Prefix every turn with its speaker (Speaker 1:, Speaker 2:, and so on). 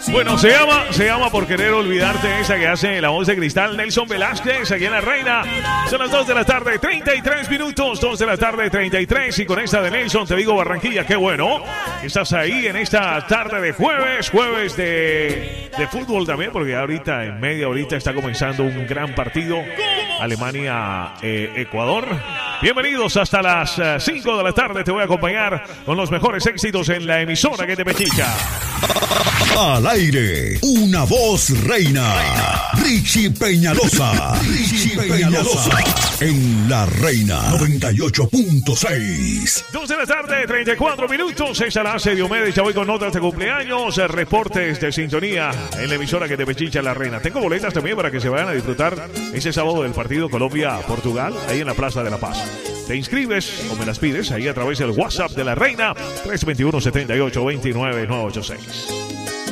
Speaker 1: Bueno, se llama Por Querer Olvidarte, esa que hace la voz de Cristal Nelson Velázquez aquí en La Reina. Son las 2 de la tarde, 33 minutos, 2 de la tarde, 33. Y con esta de Nelson te digo Barranquilla, qué bueno. Estás ahí en esta tarde de jueves de fútbol también, porque ahorita en media horita está comenzando un gran partido. Alemania-Ecuador. Bienvenidos hasta las 5 de la tarde. Te voy a acompañar con los mejores éxitos en la emisora que te pechicha.
Speaker 2: Al aire, una voz reina. Richie Peñalosa. En La Reina 98.6.
Speaker 1: 2 de la tarde, 34 minutos. Esa la hace Diomedes. Ya voy con notas de cumpleaños, reportes de sintonía en la emisora que te pechicha La Reina. Tengo boletas también para que se vayan a disfrutar ese sábado del partido Colombia-Portugal, ahí en la Plaza de la Paz. Te inscribes o me las pides ahí a través del WhatsApp de La Reina, 321-78-29-986.